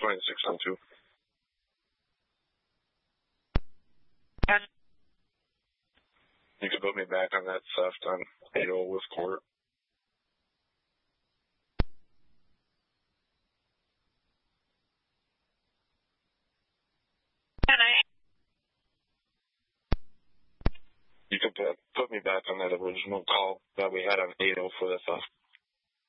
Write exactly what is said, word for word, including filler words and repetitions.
twenty-six on two. You can put me back on that theft on eight oh with court. Can I? You can put, put me back on that original call that we had on eight oh for the theft.